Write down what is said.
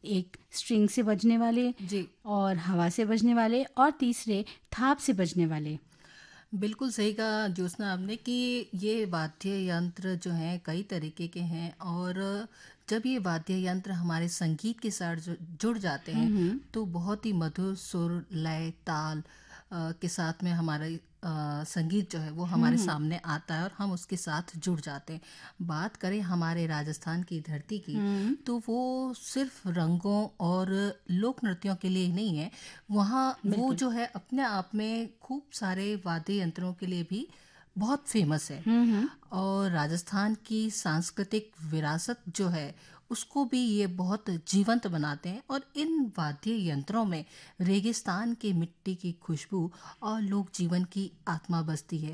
एक स्ट्रिंग से बजने वाले जी, और हवा से बजने वाले और तीसरे थाप से बजने वाले। बिल्कुल सही कहा ज्योत्सना आपने कि ये वाद्य यंत्र जो हैं कई तरीके के हैं, और जब ये वाद्य यंत्र हमारे संगीत के साथ जुड़ जाते हैं तो बहुत ही मधुर सुर, लय, ताल के साथ में हमारा संगीत जो है वो हमारे सामने आता है और हम उसके साथ जुड़ जाते हैं। बात करें हमारे राजस्थान की धरती की, तो वो सिर्फ रंगों और लोक नृत्यों के लिए ही नहीं है। वहाँ वो बिल्कुल। जो है अपने आप में खूब सारे वाद्य यंत्रों के लिए भी बहुत फेमस है। और राजस्थान की सांस्कृतिक विरासत जो है उसको भी ये बहुत जीवंत बनाते हैं, और इन वाद्य यंत्रों में रेगिस्तान की मिट्टी की खुशबू और लोक जीवन की आत्मा बसती है।